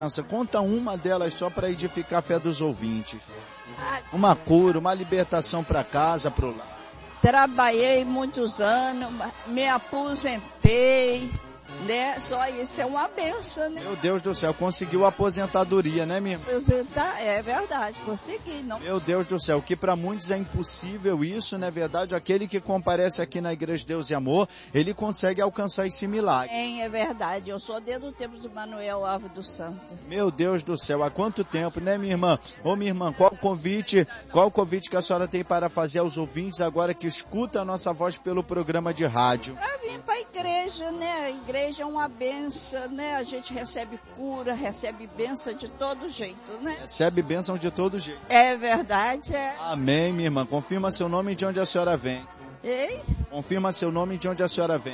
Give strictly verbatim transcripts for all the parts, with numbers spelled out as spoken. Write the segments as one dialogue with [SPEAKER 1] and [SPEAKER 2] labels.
[SPEAKER 1] Conta uma delas só para edificar a fé dos ouvintes. Uma cura, uma libertação para casa, para o lar.
[SPEAKER 2] Trabalhei muitos anos, me aposentei, né? Só isso é uma benção, né?
[SPEAKER 1] Meu Deus do céu, conseguiu a aposentadoria, né, minha irmã?
[SPEAKER 2] Aposentar, é verdade, consegui. Não.
[SPEAKER 1] Meu Deus do céu, que para muitos é impossível isso, não é verdade? Aquele que comparece aqui na Igreja Deus e Amor, ele consegue alcançar esse milagre.
[SPEAKER 2] É, é verdade, eu sou desde o tempo de Manuel Alves dos Santos.
[SPEAKER 1] Meu Deus do céu, há quanto tempo, né, minha irmã? Ô, minha irmã, qual o convite, qual o convite que a senhora tem para fazer aos ouvintes agora que escuta a nossa voz pelo programa de rádio?
[SPEAKER 2] Para vir para a igreja, né? A igreja é uma benção, né? A gente recebe cura, recebe benção de todo jeito, né?
[SPEAKER 1] Recebe bênção de todo jeito.
[SPEAKER 2] É verdade, é.
[SPEAKER 1] Amém, minha irmã. Confirma seu nome e de onde a senhora vem.
[SPEAKER 2] Ei?
[SPEAKER 1] Confirma seu nome e de onde a senhora vem.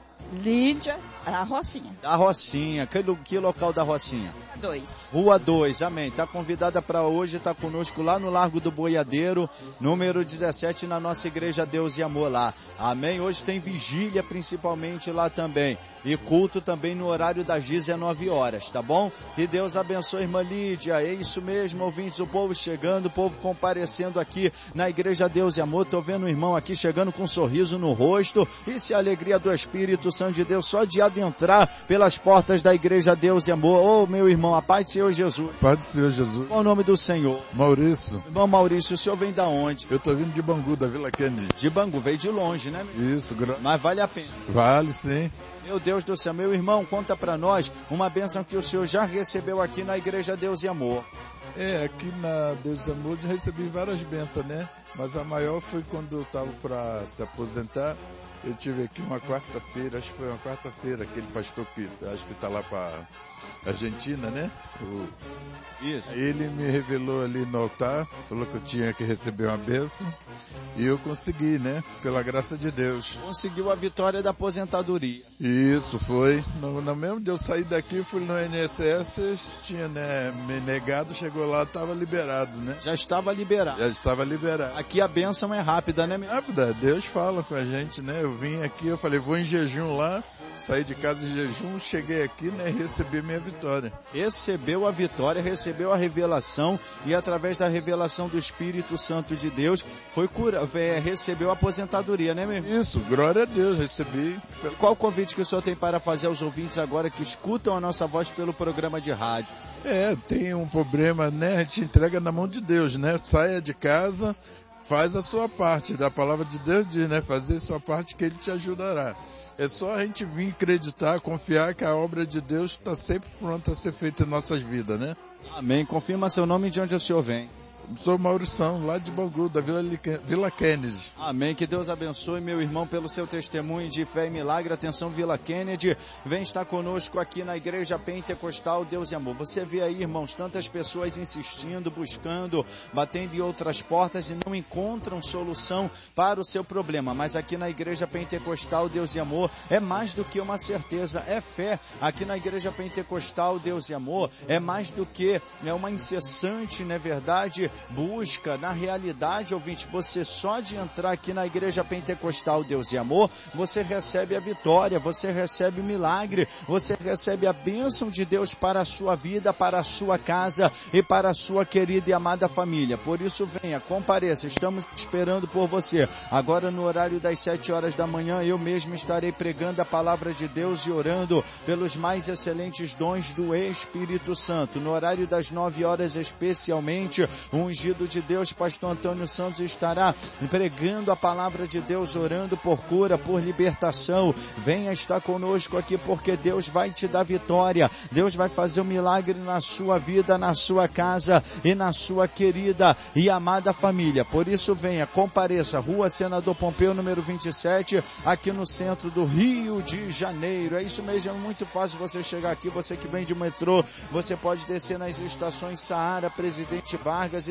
[SPEAKER 2] Lídia, a Rocinha.
[SPEAKER 1] Da Rocinha. Que, que local da Rocinha?
[SPEAKER 2] Dois.
[SPEAKER 1] Rua dois, amém. Está convidada para hoje, está conosco lá no Largo do Boiadeiro, número dezessete, na nossa Igreja Deus e Amor lá. Amém? Hoje tem vigília principalmente lá também. E culto também no horário das dezenove horas, tá bom? Que Deus abençoe, irmã Lídia. É isso mesmo, ouvintes, o povo chegando, o povo comparecendo aqui na Igreja Deus e Amor. Tô vendo o irmão aqui chegando com um sorriso no rosto. Isso é a alegria do Espírito Santo de Deus, só de adentrar pelas portas da Igreja Deus e Amor. Ô, meu irmão, a paz do Senhor Jesus.
[SPEAKER 3] Paz do Senhor Jesus.
[SPEAKER 1] Qual o nome do Senhor?
[SPEAKER 3] Maurício.
[SPEAKER 1] Irmão Maurício, o senhor vem da onde?
[SPEAKER 3] Eu tô vindo de Bangu, da Vila Kennedy.
[SPEAKER 1] De Bangu, veio de longe, né?
[SPEAKER 3] Isso. Gra...
[SPEAKER 1] Mas vale a pena.
[SPEAKER 3] Vale, sim.
[SPEAKER 1] Meu Deus do céu, meu irmão, conta pra nós uma bênção que o senhor já recebeu aqui na Igreja Deus e Amor.
[SPEAKER 3] É, aqui na Deus e Amor eu recebi várias bênçãos, né? Mas a maior foi quando eu tava pra se aposentar. Eu tive aqui uma quarta-feira, acho que foi uma quarta-feira, aquele pastor que acho que tá lá pra Argentina, né? O...
[SPEAKER 1] Isso.
[SPEAKER 3] Ele me revelou ali no altar, falou que eu tinha que receber uma bênção e eu consegui, né? Pela graça de Deus.
[SPEAKER 1] Conseguiu a vitória da aposentadoria.
[SPEAKER 3] Isso, foi. No, no mesmo dia eu saí daqui, fui no I N S S, tinha, né, me negado, chegou lá, estava liberado, né?
[SPEAKER 1] Já estava liberado.
[SPEAKER 3] Já estava liberado.
[SPEAKER 1] Aqui a bênção é rápida, né?
[SPEAKER 3] Rápida, Deus fala com a gente, né? Eu vim aqui, eu falei, vou em jejum lá. Saí de casa de jejum, cheguei aqui, né, e recebi minha vitória.
[SPEAKER 1] Recebeu a vitória, recebeu a revelação e através da revelação do Espírito Santo de Deus, foi cura, é, recebeu a aposentadoria, né, meu irmão?
[SPEAKER 3] Isso, glória a Deus, recebi.
[SPEAKER 1] E qual o convite que o senhor tem para fazer aos ouvintes agora que escutam a nossa voz pelo programa de rádio?
[SPEAKER 3] É, tem um problema, né, a gente entrega na mão de Deus, né, saia de casa, faz a sua parte, da palavra de Deus diz, né, fazer a sua parte que Ele te ajudará. É só a gente vir acreditar, confiar que a obra de Deus está sempre pronta a ser feita em nossas vidas, né?
[SPEAKER 1] Amém. Confirma seu nome e de onde o senhor vem.
[SPEAKER 3] Sou Maurição, lá de Bangu, da Vila, Vila Kennedy.
[SPEAKER 1] Amém. Que Deus abençoe, meu irmão, pelo seu testemunho de fé e milagre. Atenção, Vila Kennedy, vem estar conosco aqui na Igreja Pentecostal Deus e Amor. Você vê aí, irmãos, tantas pessoas insistindo, buscando, batendo em outras portas e não encontram solução para o seu problema. Mas aqui na Igreja Pentecostal Deus e Amor é mais do que uma certeza, é fé. Aqui na Igreja Pentecostal Deus e Amor é mais do que é uma incessante, não é verdade, busca. Na realidade, ouvinte, você só de entrar aqui na Igreja Pentecostal Deus e Amor, você recebe a vitória, você recebe o milagre, você recebe a bênção de Deus para a sua vida, para a sua casa e para a sua querida e amada família. Por isso, venha, compareça, estamos esperando por você. Agora, no horário das sete horas da manhã, eu mesmo estarei pregando a palavra de Deus e orando pelos mais excelentes dons do Espírito Santo. No horário das nove horas, especialmente, um ungido de Deus, pastor Antônio Santos, estará pregando a palavra de Deus, orando por cura, por libertação. Venha estar conosco aqui, porque Deus vai te dar vitória. Deus vai fazer um milagre na sua vida, na sua casa e na sua querida e amada família. Por isso, venha, compareça, Rua Senador Pompeu, número vinte e sete, aqui no centro do Rio de Janeiro. É isso mesmo, é muito fácil você chegar aqui. Você que vem de metrô, você pode descer nas estações Saara, Presidente Vargas e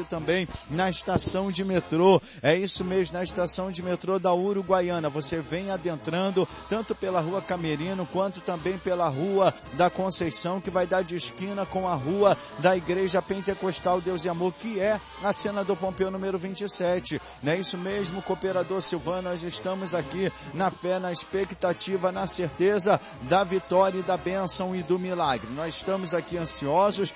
[SPEAKER 1] também na estação de metrô. É isso mesmo, na estação de metrô da Uruguaiana. Você vem adentrando tanto pela Rua Camerino quanto também pela Rua da Conceição, que vai dar de esquina com a Rua da Igreja Pentecostal Deus e Amor, que é a Senador Pompeu número vinte e sete. Não é isso mesmo, cooperador Silvano? Nós estamos aqui na fé, na expectativa, na certeza da vitória e da bênção e do milagre. Nós estamos aqui ansiosos